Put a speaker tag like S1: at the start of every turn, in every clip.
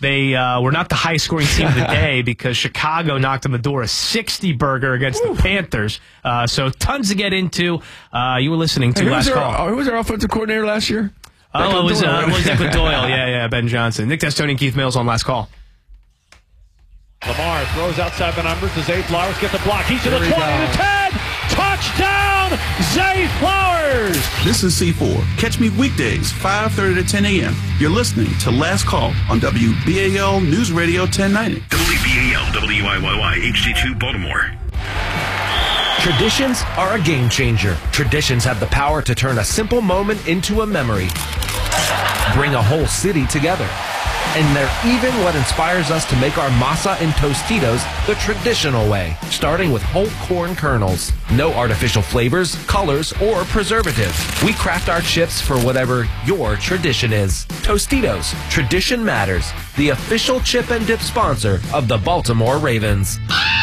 S1: They were not the highest-scoring team of the day because Chicago knocked on the door a 60-burger against the Panthers. So tons to get into. You were listening to Last Call.
S2: Who was our offensive coordinator last year?
S1: It was Declan Doyle. Yeah, Ben Johnson. Nick Testoni and Keith Mills on Last Call.
S3: Lamar throws outside the numbers to Zay Flowers. Get the block. He's to the 20, to 10. Touchdown, Zay Flowers.
S4: This is C4. Catch me weekdays, 5:30 to 10 a.m. You're listening to Last Call on WBAL News Radio 1090.
S5: WBAL, WIYY, HD2 Baltimore.
S6: Traditions are a game changer. Traditions have the power to turn a simple moment into a memory. Bring a whole city together. And they're even what inspires us to make our masa and Tostitos the traditional way, starting with whole corn kernels. No artificial flavors, colors, or preservatives. We craft our chips for whatever your tradition is. Tostitos, tradition matters. The official chip and dip sponsor of the Baltimore Ravens.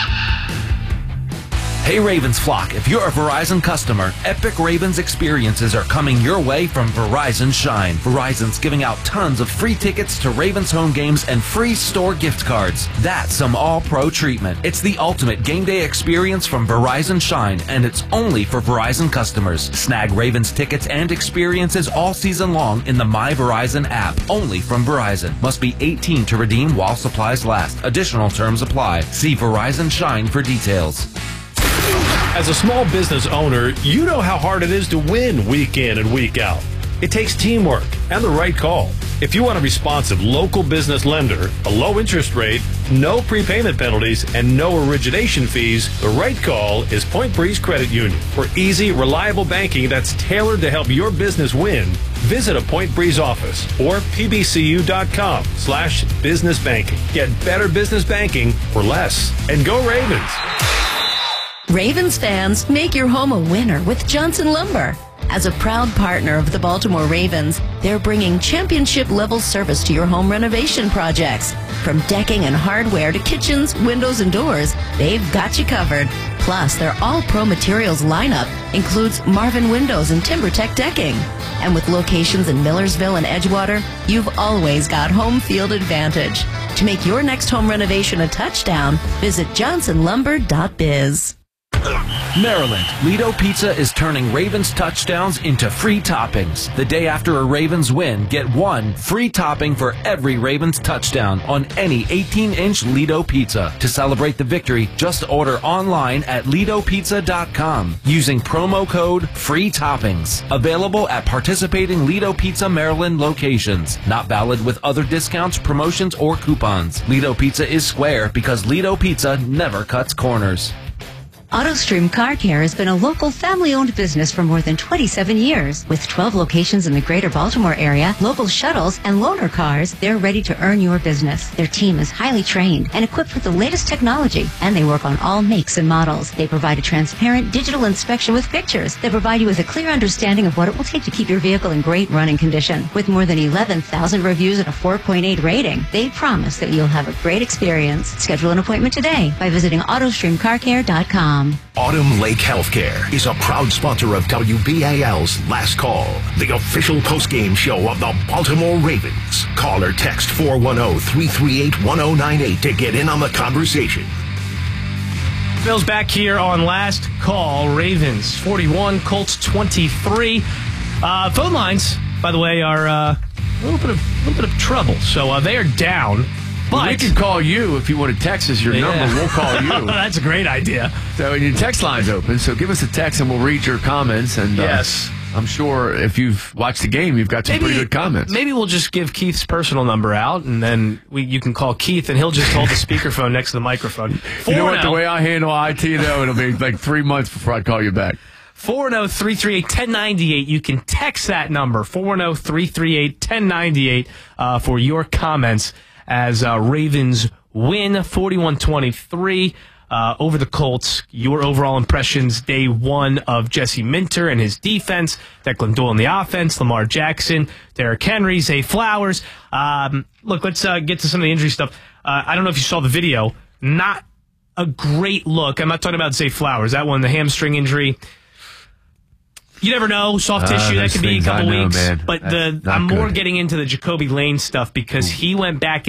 S6: Hey Ravens flock, if you're a Verizon customer, epic Ravens experiences are coming your way from Verizon Shine. Verizon's giving out tons of free tickets to Ravens home games and free store gift cards. That's some all-pro treatment. It's the ultimate game day experience from Verizon Shine, and it's only for Verizon customers. Snag Ravens tickets and experiences all season long in the My Verizon app, only from Verizon. Must be 18 to redeem while supplies last. Additional terms apply. See Verizon Shine for details.
S3: As a small business owner, you know how hard it is to win week in and week out. It takes teamwork and the right call. If you want a responsive local business lender, a low interest rate, no prepayment penalties, and no origination fees, the right call is Point Breeze Credit Union. For easy, reliable banking that's tailored to help your business win, visit a Point Breeze office or pbcu.com/business banking. Get better business banking for less. And go Ravens!
S7: Ravens fans, make your home a winner with Johnson Lumber. As a proud partner of the Baltimore Ravens, they're bringing championship-level service to your home renovation projects. From decking and hardware to kitchens, windows, and doors, they've got you covered. Plus, their all-pro materials lineup includes Marvin Windows and TimberTech decking. And with locations in Millersville and Edgewater, you've always got home field advantage. To make your next home renovation a touchdown, visit johnsonlumber.biz.
S6: Maryland, Lido Pizza is turning Ravens touchdowns into free toppings. The day after a Ravens win, get one free topping for every Ravens touchdown on any 18-inch Lido Pizza. To celebrate the victory, just order online at LidoPizza.com using promo code FREE TOPPINGS. Available at participating Lido Pizza Maryland locations. Not valid with other discounts, promotions, or coupons. Lido Pizza is square because Lido Pizza never cuts corners.
S8: AutoStream Car Care has been a local family-owned business for more than 27 years. With 12 locations in the greater Baltimore area, local shuttles, and loaner cars, they're ready to earn your business. Their team is highly trained and equipped with the latest technology, and they work on all makes and models. They provide a transparent digital inspection with pictures that provide you with a clear understanding of what it will take to keep your vehicle in great running condition. With more than 11,000 reviews and a 4.8 rating, they promise that you'll have a great experience. Schedule an appointment today by visiting AutoStreamCarCare.com.
S5: Autumn Lake Healthcare is a proud sponsor of WBAL's Last Call, the official post-game show of the Baltimore Ravens. Call or text 410-338-1098 to get in on the conversation.
S1: Bill's back here on Last Call. Ravens 41, Colts 23. Phone lines, by the way, are a little bit of trouble. So they are down. But
S2: we can call you if you want to text us your number. We'll call you.
S1: That's a great idea.
S2: So your text line's open. So give us a text and we'll read your comments. And
S1: yes,
S2: I'm sure if you've watched the game, you've got some pretty good comments.
S1: Maybe we'll just give Keith's personal number out, and then you can call Keith, and he'll just hold the speakerphone next to the microphone.
S2: You know what? The way I handle IT, though, it'll be like 3 months before I call you back.
S1: 410-338-1098. You can text that number, 410-338-1098, for your comments as Ravens win 41-23 over the Colts. Your overall impressions day one of Jesse Minter and his defense, Declan Doyle in the offense, Lamar Jackson, Derrick Henry, Zay Flowers. Look, let's get to some of the injury stuff. I don't know if you saw the video. Not a great look. I'm not talking about Zay Flowers. That one, the hamstring injury. You never know. Soft tissue, that could be a couple weeks. Man. But I'm more getting into the Jacoby Lane stuff because he went back